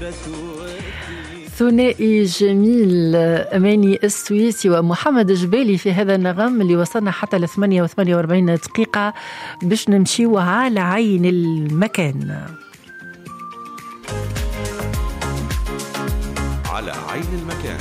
ثنائي جميل، أماني السويسي ومحمد جبالي في هذا النغم اللي وصلنا حتى ل 48 دقيقة باش نمشيو على عين المكان. على عين المكان،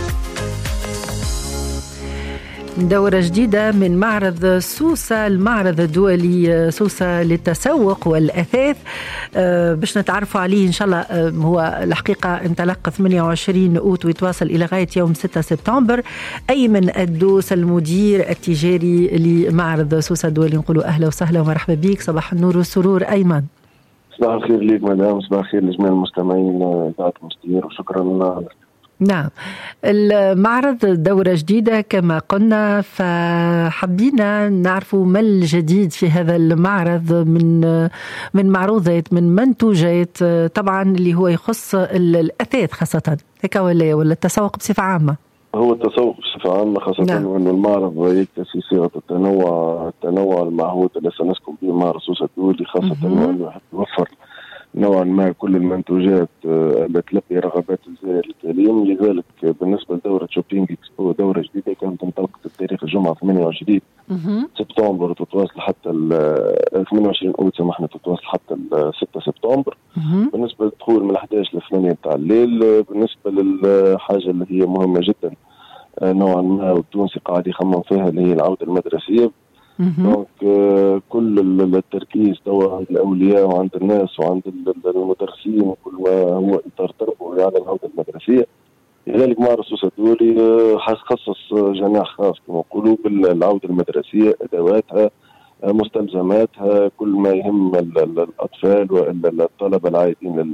دورة جديدة من معرض سوسة، المعرض الدولي سوسة للتسوق والأثاث، باش نتعرفوا عليه إن شاء الله. هو الحقيقة انطلق 28 أوت ويتواصل إلى غاية يوم 6 سبتمبر. أيمن الدوس المدير التجاري لمعرض سوسة الدولي، نقولوا أهلا وسهلا ومرحبا بك. صباح النور والسرور أيمن. صباح الخير ليك مدام، صباح الخير لجميع المستمعين إذاعة مستير، وشكرا لنا. نعم، المعرض دورة جديدة كما قلنا، فحبينا نعرفوا ما الجديد في هذا المعرض من معروضات، من منتوجات طبعا اللي هو يخص الأثاث خاصة، هيك ولا التسوق بصفة عامة؟ هو التسوق بصفة عامة خاصة. نعم. أنه المعرض يكتسي صيغة التنوع المعهود اللي سنسكن به معرض سوسة الدولي، خاصة أنه يوفر نوعا ما كل المنتوجات التي تلبي رغبات الزائر الكريم. لذلك بالنسبة لدورة شوبينج اكسبو، دورة جديدة كانت تنطلق في تاريخ الجمعة 28 سبتمبر وتتواصل حتى 28 أوت سمحنا، تتواصل حتى 6 سبتمبر. بالنسبة للدخول من 11 ل 8 تاع الليل. بالنسبة للحاجة اللي هي مهمة جدا نوعا ما والتونسي قاعد يخمم فيها اللي هي العودة المدرسية. دونك كل التركيز توا عند الأولياء وعند الناس وعند المدرسين وكل ما هو إطار تربوي على العودة المدرسية. لذلك معرض سوسة الدولي خصص جناح خاص كما نقولوا بالعودة المدرسية، أدواتها، مستلزماتها، كل ما يهم الأطفال والطلبة العائدين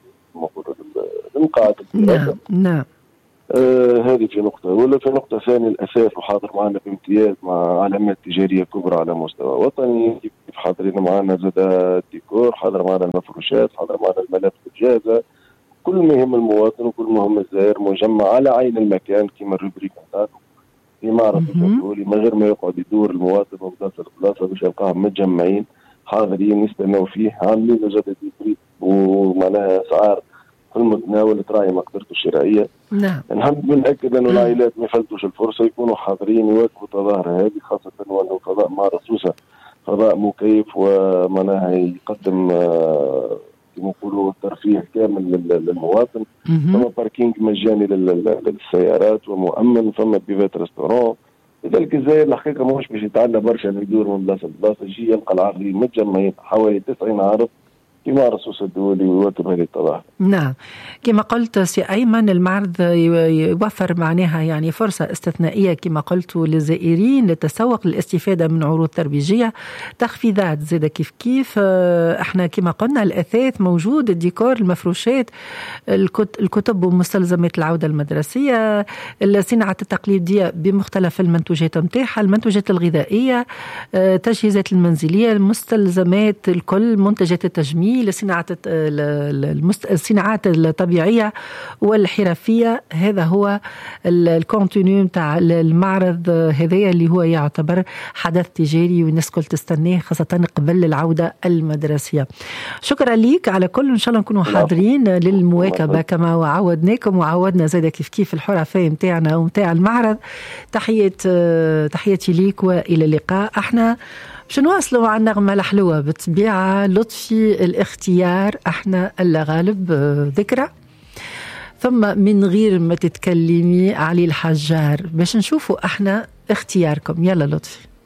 للمقاعد. نعم. هذه في نقطة. ولا في نقطة ثانية الأثاث، وحاضر معنا بامتياز مع علامات تجارية كبرى على مستوى وطني. كيف حاضرين معنا زاد الديكور، حاضر معنا المفروشات، حاضر معنا الملابس الجاهزة، كل ما يهم المواطن وكل ما يهم الزائر مجمع على عين المكان كما الروبريك نتاعو في معرض الدولي، من غير ما يقعد يدور المواطن من بلاصة لبلاصة باش يلقاهم متجمعين حاضرين يستناو فيه، عاملين زاد الروبريك ومعناها أسعار في المتناول تراعي مقدرته الشرائية. نعم. نحب نأكد أنه العائلات ما يفلتوش الفرصة يكونوا حاضرين يواكبوا التظاهرة هذه، خاصة وأنه فضاء معرض سوسة فضاء مكيف ومعناها يقدم كما نقولوا الترفيه كامل للمواطن. ثم باركينج مجاني للسيارات ومؤمن، ثم بيفات ريستوران. لذلك الزائر الحقيقة مش باش يتعلى برشا يدور من بلاصة لبلاصة، يجي يلقى العارضين متجمعين حوالي 90 عارض في معرض سوسة الدولي ويواكب هذه التظاهرة. نعم، كما قلت سي أيمن، المعرض يوفر معناها يعني فرصة استثنائية كما قلت للزائرين للتسوق للاستفادة من عروض ترويجية، تخفيضات زادة كيف احنا كما قلنا الأثاث موجود، الديكور، المفروشات، الكتب ومستلزمات العودة المدرسية، الصناعة التقليدية بمختلف المنتوجات متاعها، المنتوجات الغذائية، تجهيزات المنزلية، المستلزمات الكل، منتجات التجميل، الصناعات الطبيعية والحرفية. هذا هو الكونتينيو متاع المعرض هذايا اللي هو يعتبر حدث تجاري والناس كل تستناه خاصة قبل العودة المدرسية. شكرا ليك على كل، إن شاء الله نكونوا حاضرين للمواكبة كما وعودناكم وعودنا زاد كيف الحرفاء متاعنا ومتاع المعرض. تحياتي ليك وإلى اللقاء. احنا باش نواصلوا مع النغمة الحلوة بالطبيعة. لطفي الاختيار، احنا اللي غالب ذكرى، ثم من غير ما تتكلمي علي الحجار، باش نشوفوا احنا اختياركم. يلا لطفي.